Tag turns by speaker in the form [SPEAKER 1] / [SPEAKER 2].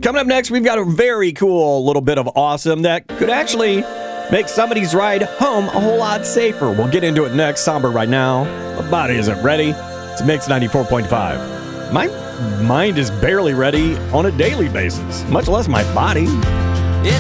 [SPEAKER 1] Coming up next, we've got a very cool little bit of awesome that could actually make somebody's ride home a whole lot safer. We'll get into it next. Somber right now. My body isn't ready. It's Mix 94.5. My mind is barely ready on a daily basis, much less my body.